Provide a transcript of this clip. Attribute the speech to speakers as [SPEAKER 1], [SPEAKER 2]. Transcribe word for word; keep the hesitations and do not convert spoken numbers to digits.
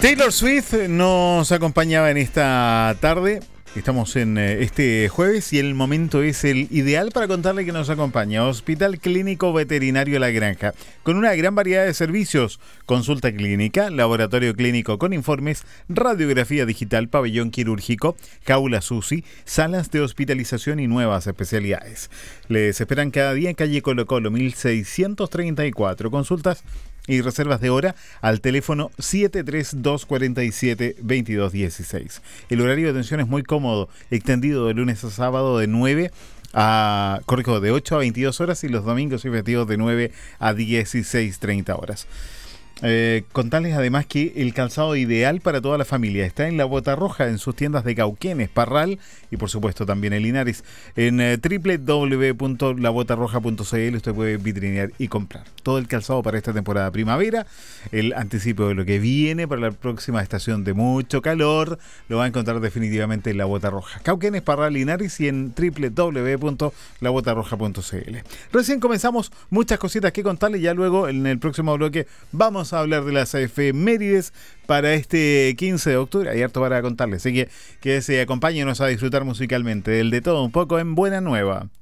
[SPEAKER 1] Taylor Swift nos acompañaba en esta tarde. Estamos en este jueves y el momento es el ideal para contarle que nos acompaña Hospital Clínico Veterinario La Granja, con una gran variedad de servicios: consulta clínica, laboratorio clínico con informes, radiografía digital, pabellón quirúrgico, jaula S U S I, salas de hospitalización y nuevas especialidades. Les esperan cada día en calle Colo Colo mil seiscientos treinta y cuatro. Consultas y reservas de hora al teléfono siete tres dos cuatro siete dos dos uno seis. El horario de atención es muy cómodo, extendido de lunes a sábado de nueve a, corrijo, de ocho a veintidós horas y los domingos y festivos de nueve a dieciséis treinta horas. Eh, contarles además que el calzado ideal para toda la familia está en La Bota Roja, en sus tiendas de Cauquenes, Parral y por supuesto también en Linares. En eh, doble u doble u doble u punto la bota roja punto c l usted puede vitrinear y comprar todo el calzado para esta temporada primavera, el anticipo de lo que viene para la próxima estación de mucho calor. Lo va a encontrar definitivamente en La Bota Roja, Cauquenes, Parral, Linares y en doble u doble u doble u punto la bota roja punto c l. Recién comenzamos, muchas cositas que contarles. Ya luego en el próximo bloque vamos a hablar de las efemérides para este quince de octubre. Hay harto para contarles, así que que se acompáñenos a disfrutar musicalmente del de todo un poco en Buena Nueva.